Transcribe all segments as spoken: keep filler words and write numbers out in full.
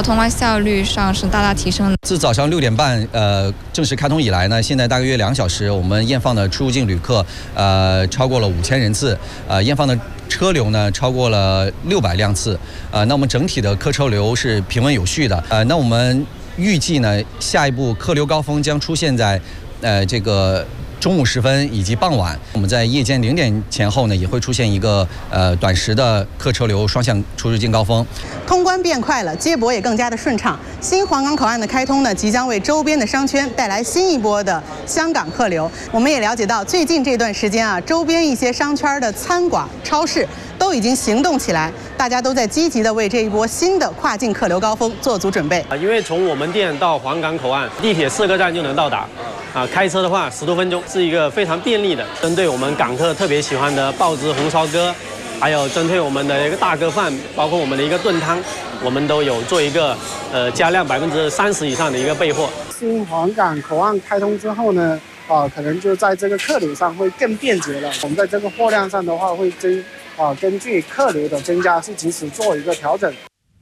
通关效率上是大大提升的。 自早上六点半呃正式开通以来呢，现在大约两小时，我们验放的出入境旅客呃超过了五千人次，呃验放的车流呢超过了六百辆次，呃那我们整体的客车流是平稳有序的，呃那我们预计呢下一步客流高峰将出现在呃这个中午时分以及傍晚，我们在夜间零点前后呢，也会出现一个呃短时的客车流双向出入境高峰。 通关变快了，接驳也更加的顺畅。新皇岗口岸的开通呢，即将为周边的商圈带来新一波的香港客流。我们也了解到，最近这段时间啊，周边一些商圈的餐馆、超市都已经行动起来，大家都在积极的为这一波新的跨境客流高峰做足准备。 因为从我们店到皇岗口岸，地铁四个站就能到达。啊，开车的话十多分钟，是一个非常便利的。针对我们港客特别喜欢的爆汁红烧鸽，还有针对我们的一个大鸽饭，包括我们的一个炖汤，我们都有做一个呃加量百分之三十以上的一个备货。 新皇岗口岸开通之后呢，啊，可能就在这个客流上会更便捷了。我们在这个货量上的话，会增啊根据客流的增加是及时做一个调整。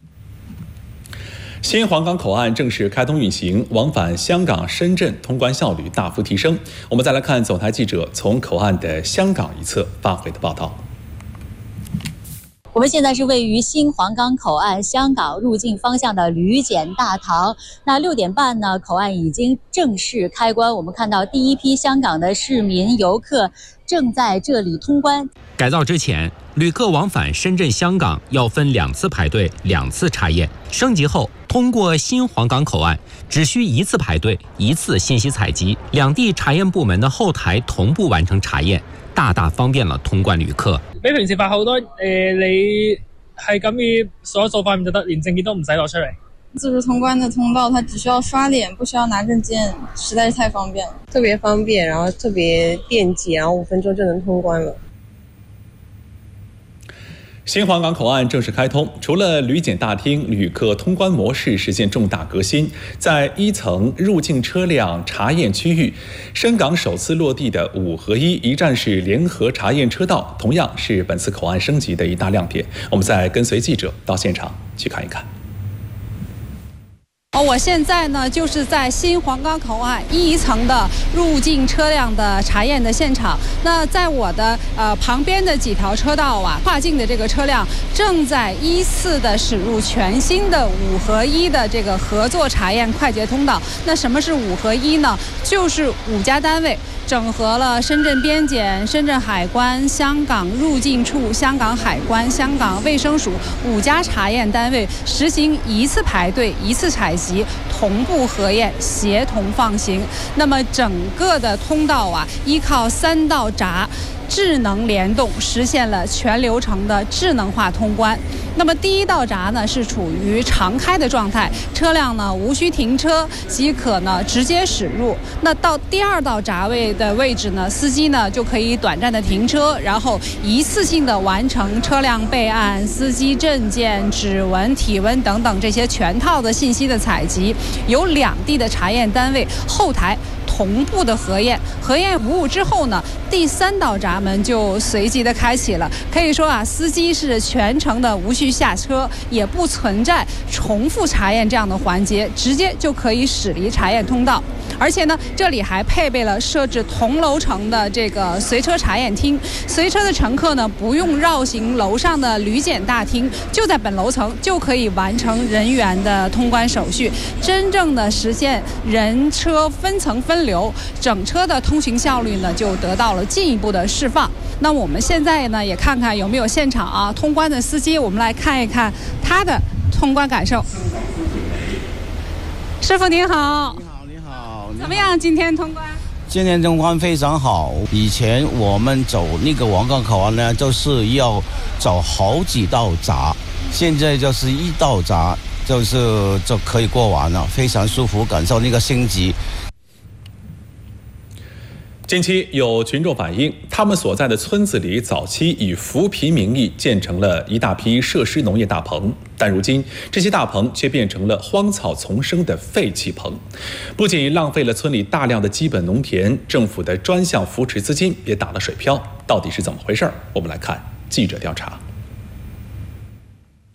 新皇岗口岸正式开通运行，往返香港、深圳通关效率大幅提升。我们再来看总台记者从口岸的香港一侧发回的报道。 我们现在是位于新皇岗口岸香港入境方向的旅检大堂。那六点半呢，口岸已经正式开关。我们看到第一批香港的市民游客正在这里通关。 改造之前，旅客往返深圳、香港要分两次排队、两次查验。升级后，通过新皇岗口岸只需一次排队、一次信息采集，两地查驗部門嘅後台同步完成查驗，大大方便了通關旅客。 比平時快好多，誒、呃、你係咁嘅所有做法面就得，連證件都唔使攞出嚟。 自助通關的通道，它只需要刷臉，不需要拿證件，實在是太方便了， 特別方便，然後特別便捷，然後五分鐘就能通關了。 新皇岗口岸正式开通，除了旅检大厅，旅客通关模式实现重大革新。在一层入境车辆查验区域，深港首次落地的五合一一站式联合查验车道，同样是本次口岸升级的一大亮点。我们再跟随记者到现场去看一看。 我现在呢，就是在新皇岗口岸一层的入境车辆的查验的现场。那在我的呃旁边的几条车道啊，跨境的这个车辆正在依次的驶入全新的五合一的这个合作查验快捷通道。那什么是五合一呢？就是五家单位整合了深圳边检、深圳海关、香港入境处、香港海关、香港卫生署五家查验单位，实行一次排队、一次采集、同步核验、协同放行。那么整个的通道啊，依靠三道闸智能联动，实现了全流程的智能化通关。那么第一道闸呢是处于常开的状态，车辆呢无需停车即可呢直接驶入。那到第二道闸位的位置呢，司机呢就可以短暂的停车，然后一次性的完成车辆备案、司机证件、指纹、体温等等这些全套的信息的采集，由两地的查验单位后台同步的核验，核验无误之后呢，第三道闸门就随即的开启了。可以说啊，司机是全程的无需下车，也不存在重复查验这样的环节，直接就可以驶离查验通道。而且呢，这里还配备了设置同楼层的这个随车查验厅，随车的乘客呢不用绕行楼上的旅检大厅，就在本楼层就可以完成人员的通关手续，真正的实现人车分层分流，整车的通行效率呢就得到了进一步的释放。那我们现在呢也看看有没有现场啊通关的司机，我们来看一看他的通关感受。师傅您好。怎么样？今天通关？ 今天通关非常好。以前我们走那个皇岗口岸呢，就是要走好几道闸，现在就是一道闸，就是就可以过完了，非常舒服，感受那个升级。 近期有群众反映，他们所在的村子里早期以扶贫名义建成了一大批设施农业大棚，但如今这些大棚却变成了荒草丛生的废弃棚，不仅浪费了村里大量的基本农田，政府的专项扶持资金也打了水漂。到底是怎么回事？我们来看记者调查。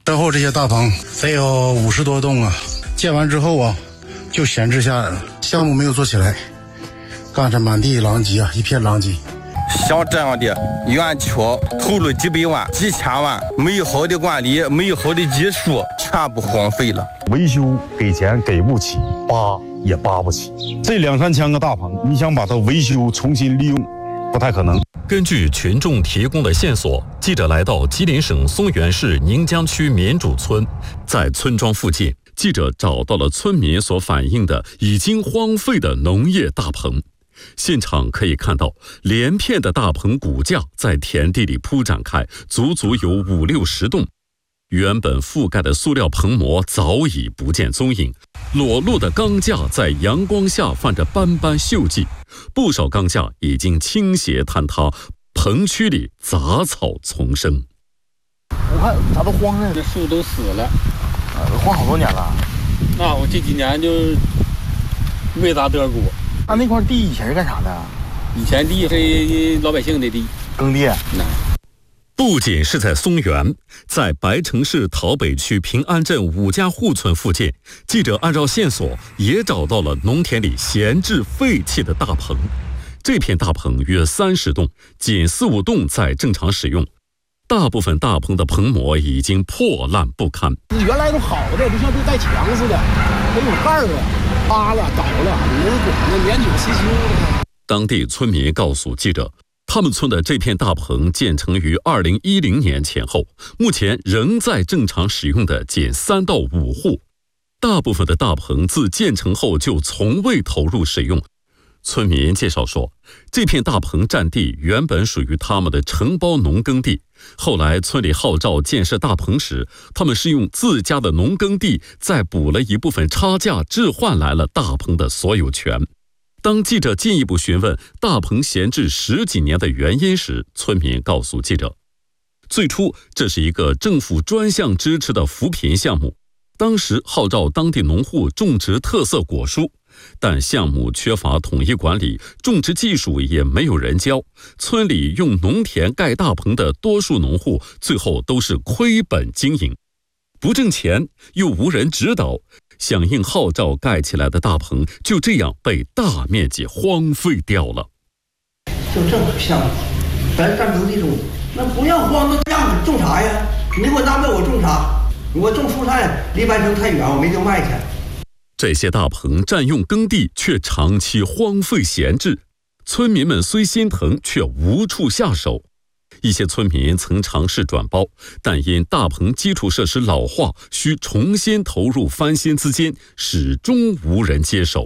身后这些大棚得有五十多栋啊，建完之后啊，就闲置下来了，项目没有做起来，干着满地狼藉啊，一片狼藉。 像这样的园区投入几百万、几千万，没有好的管理，没有好的技术，全部荒废了。 维修给钱给不起，扒也扒不起。这两三千个大棚，你想把它维修重新利用，不太可能。 根据群众提供的线索，记者来到吉林省松原市宁江区民主村，在村庄附近，记者找到了村民所反映的已经荒废的农业大棚。现场可以看到，连片的大棚骨架在田地里铺展开，足足有五六十栋。原本覆盖的塑料棚膜早已不见踪影，裸露的钢架在阳光下泛着斑斑锈迹，不少钢架已经倾斜坍塌，棚区里杂草丛生。 我看咋都荒了，这树都死了， 啊，荒好多年了。 那我这几年就没咋得过。 他那块地以前是干啥的？ 以前地是老百姓的地， 耕地。 不仅是在松原，在白城市桃北区平安镇五家户村附近，记者按照线索也找到了农田里闲置废弃的大棚。这片大棚约三十栋，仅四五栋在正常使用，大部分大棚的棚膜已经破烂不堪。 原来都好的，就像这带墙似的，都有盖儿啊。塌了，倒了，没人管呢，年久失修了。 当地村民告诉记者，他们村的这片大棚建成于二零一零年前后，目前仍在正常使用的仅三到五户，大部分的大棚自建成后就从未投入使用。村民介绍说，这片大棚占地原本属于他们的承包农耕地，后来村里号召建设大棚时，他们是用自家的农耕地再补了一部分差价，置换来了大棚的所有权。当记者进一步询问大棚闲置十几年的原因时，村民告诉记者，最初这是一个政府专项支持的扶贫项目，当时号召当地农户种植特色果蔬，但项目缺乏统一管理，种植技术也没有人教，村里用农田盖大棚的多数农户最后都是亏本经营，不挣钱又无人指导，响应号召盖起来的大棚就这样被大面积荒废掉了。 就政府项目，咱占农地种，那不要荒了，让种啥呀？你给我纳闷我种啥？我种蔬菜离白城太远，我没地卖去。 这些大棚占用耕地，却长期荒废闲置，村民们虽心疼，却无处下手。一些村民曾尝试转包，但因大棚基础设施老化，需重新投入翻新资金，始终无人接手。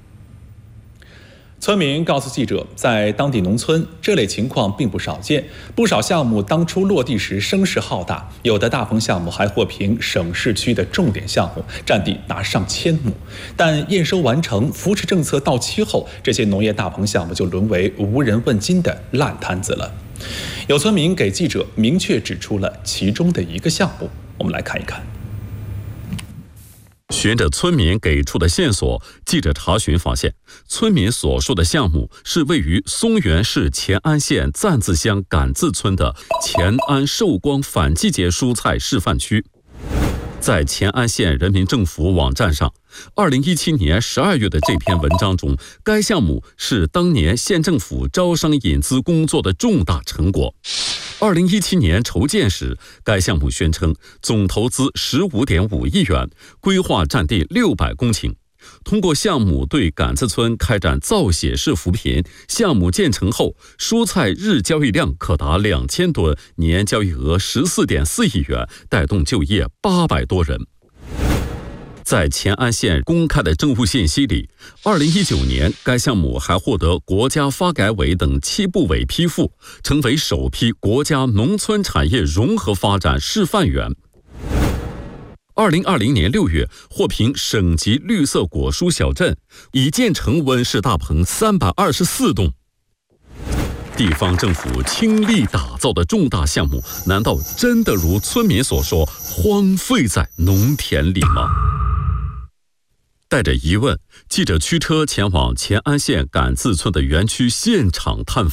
村民告诉记者，在当地农村，这类情况并不少见。不少项目当初落地时声势浩大，有的大棚项目还获评省市区的重点项目，占地达上千亩。但验收完成，扶持政策到期后，这些农业大棚项目就沦为无人问津的烂摊子了。有村民给记者明确指出了其中的一个项目，我们来看一看。 循着村民给出的线索，记者查询发现，村民所说的项目是位于松原市乾安县赞子乡杆子村的乾安寿光反季节蔬菜示范区。在乾安县人民政府网站上，二零一七年十二月的这篇文章中，该项目是当年县政府招商引资工作的重大成果。二零一七年筹建时，该项目宣称总投资十五点五亿元，规划占地六百公顷。通过项目对杆子村开展造血式扶贫，项目建成后，蔬菜日交易量可达两千吨，年交易额十四点四亿元，带动就业八百多人。在乾安县公开的政务信息里，二零一九年该项目还获得国家发改委等七部委批复，成为首批国家农村产业融合发展示范园。二零二零年六月获评省级绿色果蔬小镇，已建成温室大棚三百二十四栋。地方政府倾力打造的重大项目，难道真的如村民所说，荒废在农田里吗？带着疑问，记者驱车前往乾安县杆子村的园区现场探访。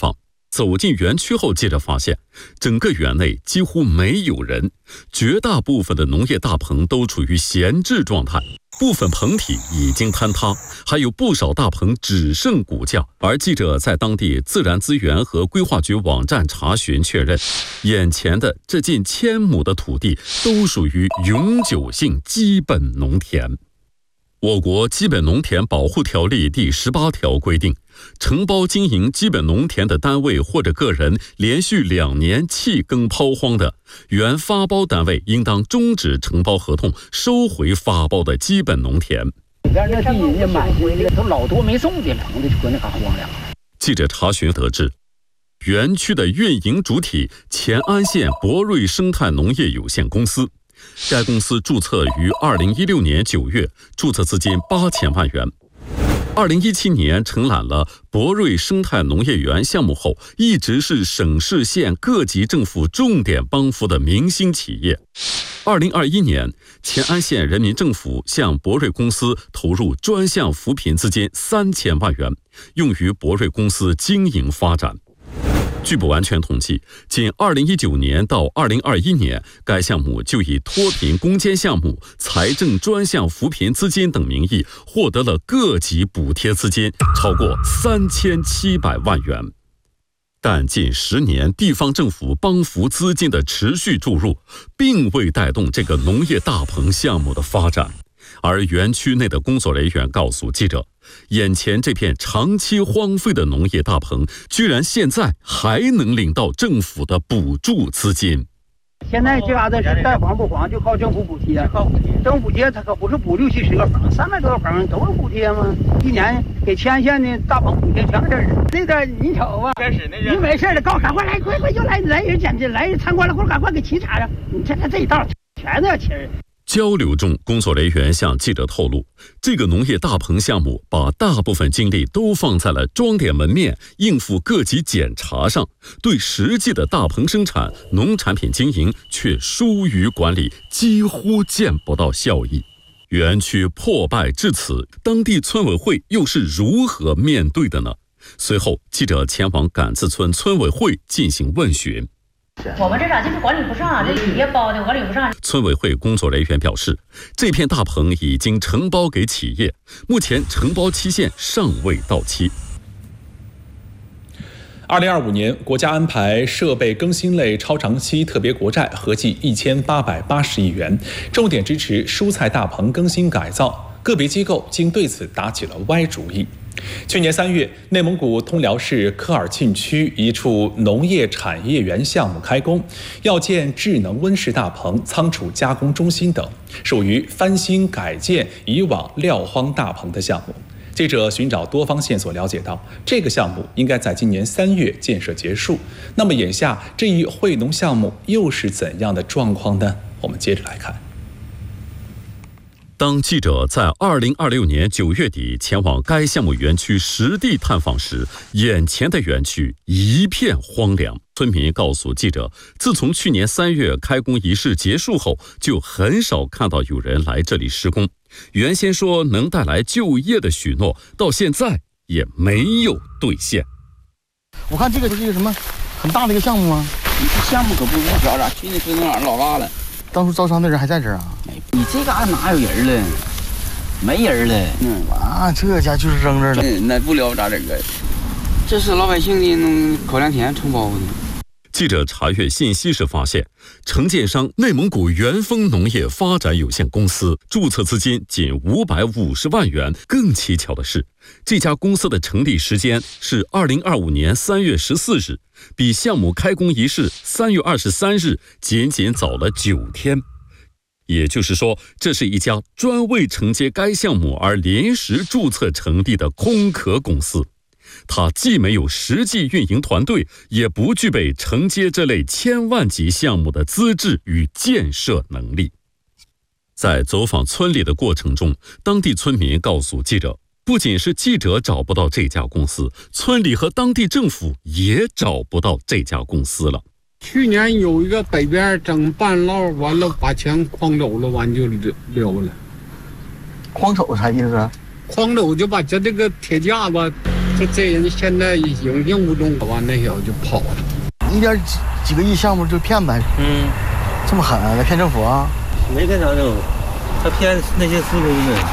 走进园区后，记者发现，整个园内几乎没有人，绝大部分的农业大棚都处于闲置状态，部分棚体已经坍塌，还有不少大棚只剩骨架。而记者在当地自然资源和规划局网站查询确认，眼前的这近千亩的土地都属于永久性基本农田。我国基本农田保护条例第十八条规定，承包经营基本农田的单位或者个人连续两年弃耕抛荒的，原发包单位应当终止承包合同，收回发包的基本农田。 边那地人家买的都老多没种的棚子，就搁那嘎荒凉。 记者查询得知，园区的运营主体乾安县博瑞生态农业有限公司。该公司注册于二零一六年九月，注册资金八千万元。二零一七年承揽了博瑞生态农业园项目后，一直是省市县各级政府重点帮扶的明星企业。二零二一年，乾安县人民政府向博瑞公司投入专项扶贫资金三千万元，用于博瑞公司经营发展。据不完全统计，仅二零一九年到二零二一年，该项目就以脱贫攻坚项目、财政专项扶贫资金等名义，获得了各级补贴资金超过三千七百万元。但近十年地方政府帮扶资金的持续注入，并未带动这个农业大棚项目的发展。而园区内的工作人员告诉记者，眼前这片长期荒废的农业大棚，居然现在还能领到政府的补助资金。 现在这嘎达是带荒不荒，就靠政府补贴。政府补贴它可不是补六七十个棚，三百多个棚都是补贴吗？一年给乾县的大棚补贴全是这个，你瞅吧，开始那你没事的，告赶快来，快快就来来人捡去，来人参观了，或者赶快给齐查上。你这这这一道全都要齐人。 交流中，工作人员向记者透露，这个农业大棚项目把大部分精力都放在了装点门面、应付各级检查上，对实际的大棚生产、农产品经营却疏于管理，几乎见不到效益。园区破败至此，当地村委会又是如何面对的呢？随后，记者前往杆子村村委会进行问询。 我们这咋就是管理不上，这企业包的管理不上。 村委会工作人员表示，这片大棚已经承包给企业，目前承包期限尚未到期。 二零二五年，国家安排设备更新类超长期特别国债合计一千八百八十亿元，重点支持蔬菜大棚更新改造。个别机构竟对此打起了歪主意。去年三月，内蒙古通辽市科尔沁区一处农业产业园项目开工，要建智能温室大棚、仓储加工中心等，属于翻新改建以往撂荒大棚的项目。记者寻找多方线索了解到，这个项目应该在今年三月建设结束。那么眼下这一惠农项目又是怎样的状况呢？我们接着来看。 当记者在二零二六年九月底前往该项目园区实地探访时，眼前的园区一片荒凉。村民告诉记者，自从去年三月开工仪式结束后，就很少看到有人来这里施工。原先说能带来就业的许诺，到现在也没有兑现。 我看这个是一个什么很大的一个项目吗？ 项目可不无聊了，去年推动哪老大了。 当初招商的人还在这儿啊？ 你这嘎哪有人了？没人了。 嗯，啊，这家就是扔这儿了。 嗯，那不了咋整啊？这是老百姓的那口粮田承包的。 记者查阅信息时发现，承建商内蒙古元丰农业发展有限公司注册资金仅五百五十万元。更蹊跷的是，这家公司的成立时间是二零二五年三月十四日，比项目开工仪式三月二十三日仅仅早了九天。也就是说，这是一家专为承接该项目而临时注册成立的空壳公司。它既没有实际运营团队，也不具备承接这类千万级项目的资质与建设能力。在走访村里的过程中，当地村民告诉记者，不仅是记者找不到这家公司，村里和当地政府也找不到这家公司了。 去年有一个北边整半捞，完了把钱诓走了，完就溜了。 诓走啥意思？ 诓走就把这这个铁架子这这人现在已经用不动完那小就跑了， 一点几几个亿项目就骗呗。 嗯， 这么狠啊，来骗政府啊？ 没骗啥政府，他骗那些施工的。